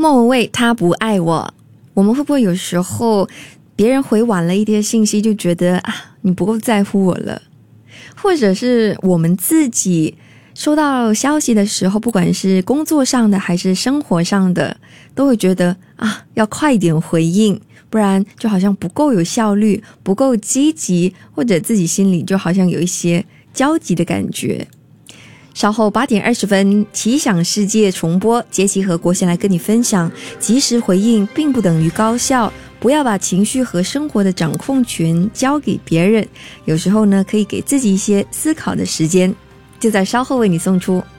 莫文蔚他不爱我，我们会不会有时候别人回晚了一些信息就觉得你不够在乎我了，或者是我们自己收到消息的时候，不管是工作上的还是生活上的，都会觉得要快点回应，不然就好像不够有效率，不够积极，或者自己心里就好像有一些焦急的感觉。稍后8点20分奇想世界重播，杰奇和国贤来跟你分享，及时回应并不等于高效，不要把情绪和生活的掌控权交给别人，有时候呢可以给自己一些思考的时间，就在稍后为你送出。